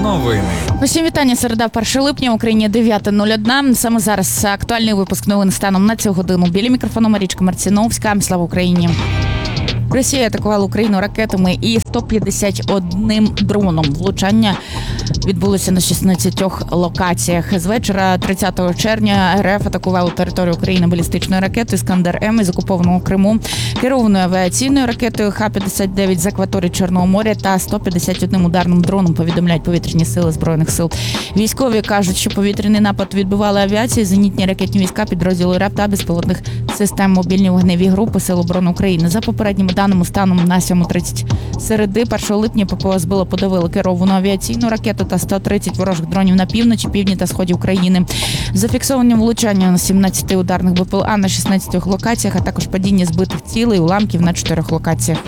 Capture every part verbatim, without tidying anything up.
Новини. Усім вітання. Середа, перше липня, в Україні дев'яте нуль один. Саме зараз актуальний випуск новин станом на цю годину. Біля мікрофону Марічка Марціновська. Слава Україні. Росія атакувала Україну ракетами і сто п'ятдесят одним дроном. Влучання відбулося на шістнадцятьох локаціях. З вечора тридцятого червня РФ атакувала територію України балістичною ракетою «Іскандер-М» із окупованого Криму, керованою авіаційною ракетою Х п'ятдесят дев'ять з акваторії Чорного моря та сто п'ятдесят одним ударним дроном, повідомляють повітряні сили Збройних сил. Військові кажуть, що повітряний напад відбивала авіація, зенітні ракетні війська, підрозділи РЕП та безпілотних систем мобільні вогневі групи Сил оборони України. За попередніми даними, станом на сьому тридцять середи першого липня ППО збило, подавили керовану авіаційну ракету та сто тридцять ворожих дронів на півночі, півдні та сході України. Зафіксовані влучання на сімнадцяти ударних БПЛА на шістнадцятьох локаціях, а також падіння збитих цілей, уламків на чотирьох локаціях.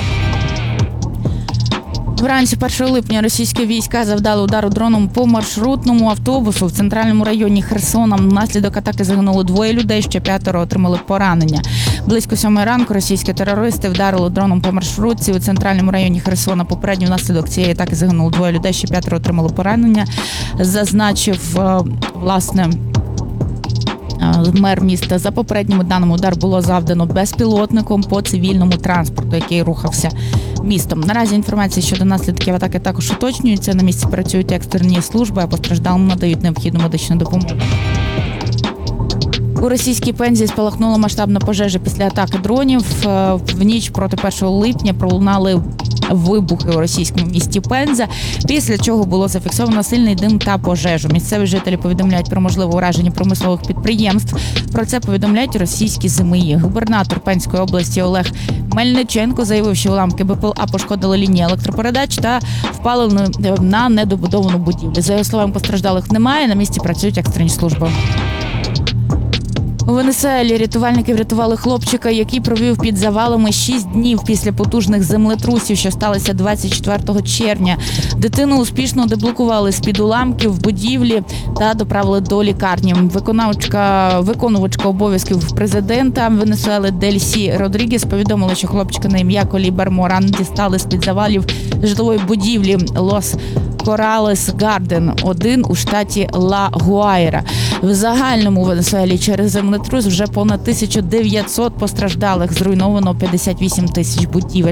Вранці першого липня російські війська завдали удару дроном по маршрутному автобусу в центральному районі Херсона. Внаслідок атаки загинуло двоє людей, ще п'ятеро отримали поранення. Близько сьомої ранку російські терористи вдарили дроном по маршрутці у центральному районі Херсона. Попередньо внаслідок цієї атаки загинуло двоє людей, ще п'ятеро отримали поранення. Зазначив, власне, мер міста. За попередніми даними, удар було завдано безпілотником по цивільному транспорту, який рухався містом. Наразі інформація щодо наслідків атаки також уточнюється. На місці працюють екстрені служби, а постраждалим надають необхідну медичну допомогу. У російській Пензі спалахнула масштабна пожежа після атаки дронів. В ніч проти першого липня пролунали вибухи у російському місті Пенза, після чого було зафіксовано сильний дим та пожежу. Місцеві жителі повідомляють про можливе ураження промислових підприємств. Про це повідомляють російські ЗМІ. Губернатор Пензької області Олег Мельниченко заявив, що уламки БПЛА пошкодили лінії електропередач та впали на недобудовану будівлю. За його словами, постраждалих немає, на місці працюють екстрені служби. У Венесуелі рятувальники врятували хлопчика, який провів під завалами шість днів після потужних землетрусів, що сталося двадцять четвертого червня. Дитину успішно деблокували з-під уламків будівлі та доправили до лікарні. Виконавчка, виконувачка обов'язків президента Венесуели Дельсі Родрігес повідомила, що хлопчика на ім'я Колібер Моран дістали з-під завалів житлової будівлі Лос Коралес Гарден один у штаті Ла Гуайра. В загальному у Венесуелі через землетрус вже понад тисяча дев'ятсот постраждалих, зруйновано п'ятдесят вісім тисяч будівель.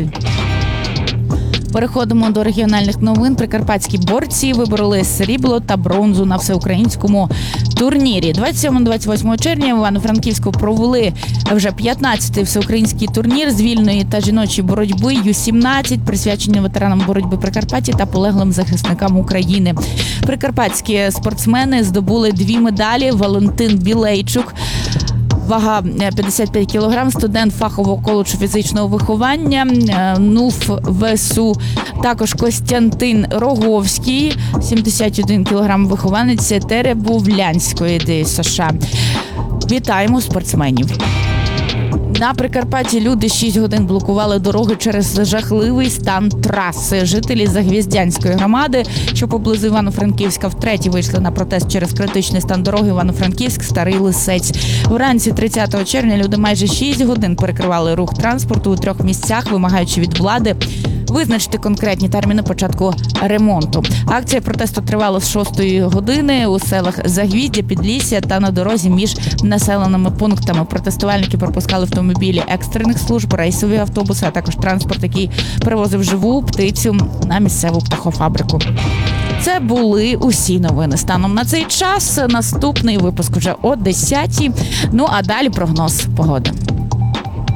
Переходимо до регіональних новин. Прикарпатські борці вибороли срібло та бронзу на всеукраїнському турнірі. двадцять сьомого - двадцять восьмого червня в Івано-Франківську провели вже п'ятнадцятий всеукраїнський турнір з вільної та жіночої боротьби Ю сімнадцять, присвячений ветеранам боротьби Прикарпаття та полеглим захисникам України. Прикарпатські спортсмени здобули дві медалі. Валентин Білейчук, вага п'ятдесят п'ять кілограм, студент фахового коледжу фізичного виховання НУФ ВСУ. Також Костянтин Роговський, сімдесят один кілограм, вихованець Теребовлянської ДСШ. Вітаємо спортсменів. На Прикарпатті люди шість годин блокували дороги через жахливий стан траси. Жителі Загвіздянської громади, що поблизу Івано-Франківська, втретє вийшли на протест через критичний стан дороги Івано-Франківськ – Старий Лисець. Вранці тридцятого червня люди майже шість годин перекривали рух транспорту у трьох місцях, вимагаючи від влади визначити конкретні терміни початку ремонту. Акція протесту тривала з шостої години у селах Загвіздя, Підлісся та на дорозі між населеними пунктами. Протестувальники пропускали автомобілі екстрених служб, рейсові автобуси, а також транспорт, який перевозив живу птицю на місцеву птахофабрику. Це були усі новини станом на цей час. Наступний випуск вже о десятій. Ну а далі прогноз погоди.